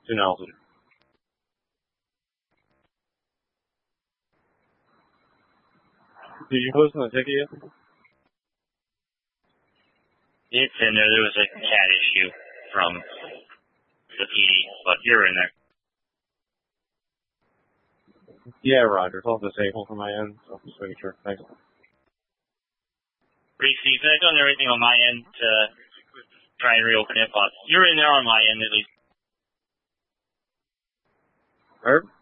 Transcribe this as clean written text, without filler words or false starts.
to Nelson. Did you post on the ticket yet? It's in there. There was a cat issue from the PD, but you're in there. Yeah, Roger. It's all disabled from my end, so just making sure. Thanks. Reese, I've done everything on my end to try and reopen it, but you're in there on my end at least. Herb?